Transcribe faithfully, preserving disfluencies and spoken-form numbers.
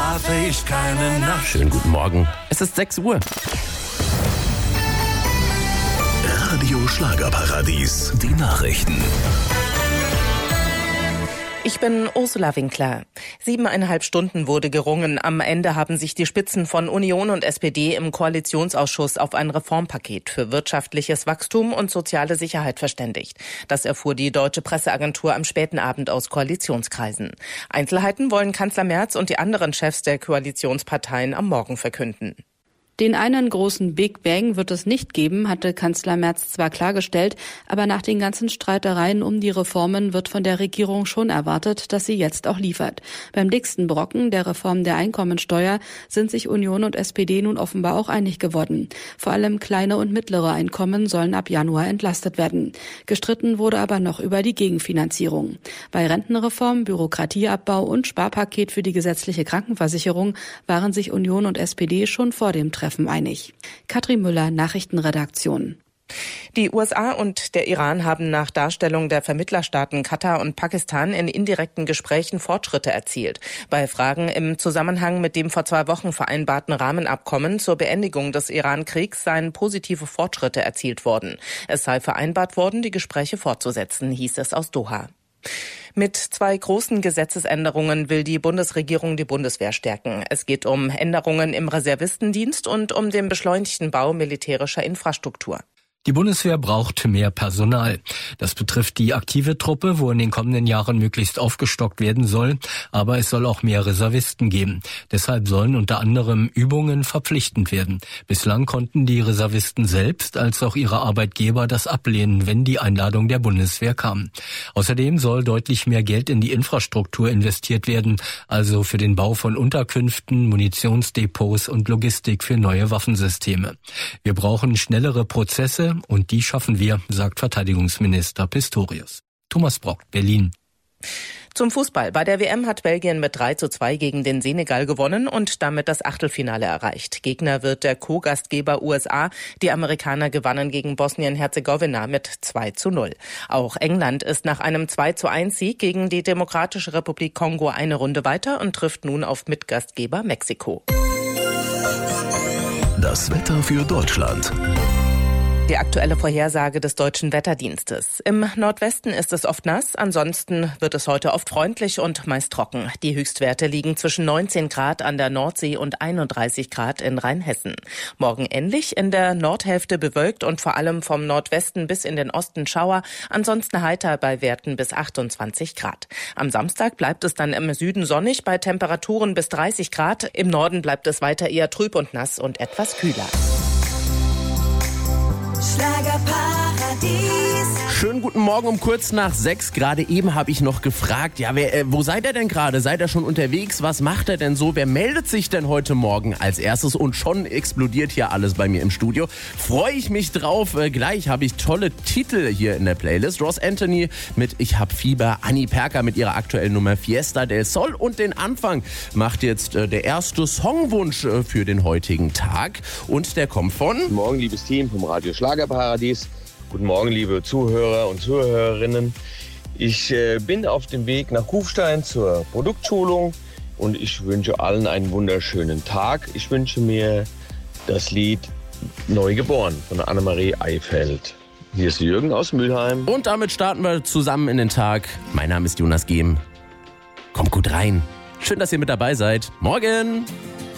schlafe ich keine Nacht. Schönen guten Morgen. Es ist sechs Uhr. Radio Schlagerparadies, die Nachrichten. Ich bin Ursula Winkler. Siebeneinhalb Stunden wurde gerungen. Am Ende haben sich die Spitzen von Union und S P D im Koalitionsausschuss auf ein Reformpaket für wirtschaftliches Wachstum und soziale Sicherheit verständigt. Das erfuhr die Deutsche Presseagentur am späten Abend aus Koalitionskreisen. Einzelheiten wollen Kanzler Merz und die anderen Chefs der Koalitionsparteien am Morgen verkünden. Den einen großen Big Bang wird es nicht geben, hatte Kanzler Merz zwar klargestellt, aber nach den ganzen Streitereien um die Reformen wird von der Regierung schon erwartet, dass sie jetzt auch liefert. Beim dicksten Brocken, der Reform der Einkommensteuer, sind sich Union und S P D nun offenbar auch einig geworden. Vor allem kleine und mittlere Einkommen sollen ab Januar entlastet werden. Gestritten wurde aber noch über die Gegenfinanzierung. Bei Rentenreform, Bürokratieabbau und Sparpaket für die gesetzliche Krankenversicherung waren sich Union und S P D schon vor dem Treffen einig. Katrin Müller, Nachrichtenredaktion. Die U S A und der Iran haben nach Darstellung der Vermittlerstaaten Katar und Pakistan in indirekten Gesprächen Fortschritte erzielt. Bei Fragen im Zusammenhang mit dem vor zwei Wochen vereinbarten Rahmenabkommen zur Beendigung des Iran-Kriegs seien positive Fortschritte erzielt worden. Es sei vereinbart worden, die Gespräche fortzusetzen, hieß es aus Doha. Mit zwei großen Gesetzesänderungen will die Bundesregierung die Bundeswehr stärken. Es geht um Änderungen im Reservistendienst und um den beschleunigten Bau militärischer Infrastruktur. Die Bundeswehr braucht mehr Personal. Das betrifft die aktive Truppe, wo in den kommenden Jahren möglichst aufgestockt werden soll. Aber es soll auch mehr Reservisten geben. Deshalb sollen unter anderem Übungen verpflichtend werden. Bislang konnten die Reservisten selbst als auch ihre Arbeitgeber das ablehnen, wenn die Einladung der Bundeswehr kam. Außerdem soll deutlich mehr Geld in die Infrastruktur investiert werden, also für den Bau von Unterkünften, Munitionsdepots und Logistik für neue Waffensysteme. Wir brauchen schnellere Prozesse, und die schaffen wir, sagt Verteidigungsminister Pistorius. Thomas Brock, Berlin. Zum Fußball. Bei der W M hat Belgien mit drei zu zwei gegen den Senegal gewonnen und damit das Achtelfinale erreicht. Gegner wird der Co-Gastgeber U S A. Die Amerikaner gewannen gegen Bosnien-Herzegowina mit zwei zu null. Auch England ist nach einem zwei zu eins Sieg gegen die Demokratische Republik Kongo eine Runde weiter und trifft nun auf Mitgastgeber Mexiko. Das Wetter für Deutschland. Die aktuelle Vorhersage des Deutschen Wetterdienstes. Im Nordwesten ist es oft nass, ansonsten wird es heute oft freundlich und meist trocken. Die Höchstwerte liegen zwischen neunzehn Grad an der Nordsee und einunddreißig Grad in Rheinhessen. Morgen ähnlich, in der Nordhälfte bewölkt und vor allem vom Nordwesten bis in den Osten Schauer, ansonsten heiter bei Werten bis achtundzwanzig Grad. Am Samstag bleibt es dann im Süden sonnig bei Temperaturen bis dreißig Grad. Im Norden bleibt es weiter eher trüb und nass und etwas kühler. Schlagerparadies. Schönen guten Morgen um kurz nach sechs. Gerade eben habe ich noch gefragt, ja, wer, äh, wo seid ihr denn gerade? Seid ihr schon unterwegs? Was macht ihr denn so? Wer meldet sich denn heute Morgen als erstes? Und schon explodiert hier alles bei mir im Studio. Freue ich mich drauf. Äh, gleich habe ich tolle Titel hier in der Playlist. Ross Anthony mit Ich hab Fieber, Annie Perker mit ihrer aktuellen Nummer Fiesta del Sol. Und den Anfang macht jetzt äh, der erste Songwunsch äh, für den heutigen Tag. Und der kommt von... Guten Morgen, liebes Team vom Radio Schlagerparadies. Guten Morgen, liebe Zuhörer und Zuhörerinnen. Ich äh, bin auf dem Weg nach Kufstein zur Produktschulung und ich wünsche allen einen wunderschönen Tag. Ich wünsche mir das Lied Neugeboren von Annemarie Eifeld. Hier ist Jürgen aus Mülheim. Und damit starten wir zusammen in den Tag. Mein Name ist Jonas Gehm. Kommt gut rein. Schön, dass ihr mit dabei seid. Morgen!